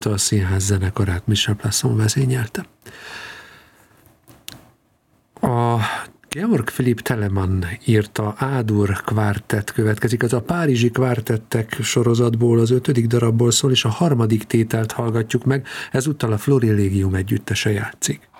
a színház zenekarát Michel Plasson vezényelte. A Georg Philipp Telemann írta A-dur kvártett következik, az a párizsi kvártettek sorozatból az 5. darabból szól, és a 3. tételt hallgatjuk meg, ezúttal a Florillégium együttese játszik.